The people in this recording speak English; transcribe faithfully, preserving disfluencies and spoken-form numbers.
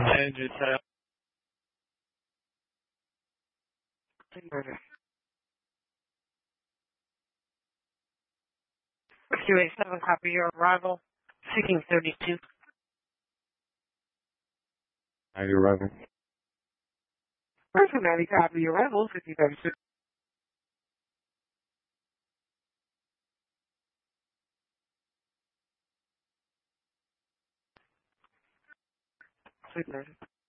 Engine set. Q A seven, copy your arrival. Seeking thirty-two. Are you arriving? Personality, copy your arrival. Seeking thirty-two. Sweet